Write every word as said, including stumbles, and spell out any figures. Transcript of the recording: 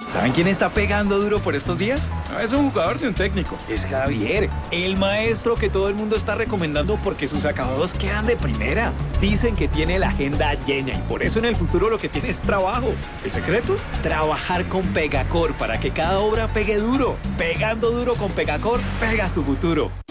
¿Saben quién está pegando duro por estos días? No es un jugador ni un técnico. Es Javier, el maestro que todo el mundo está recomendando porque sus acabados quedan de primera. Dicen que tiene la agenda llena y por eso en el futuro lo que tiene es trabajo. ¿El secreto? Trabajar con Pegacor para que cada obra pegue duro. Pegando duro con Pegacor, pegas tu futuro.